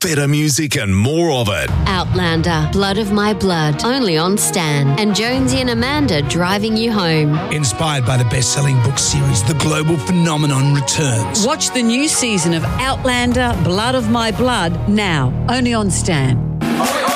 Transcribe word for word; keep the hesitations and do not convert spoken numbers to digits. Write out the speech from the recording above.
better music and more of it. Outlander, Blood of My Blood, only on Stan. And Jonesy and Amanda driving you home. Inspired by the best-selling book series, The Global Phenomenon returns. Watch the new season of Outlander, Blood of My Blood now, only on Stan.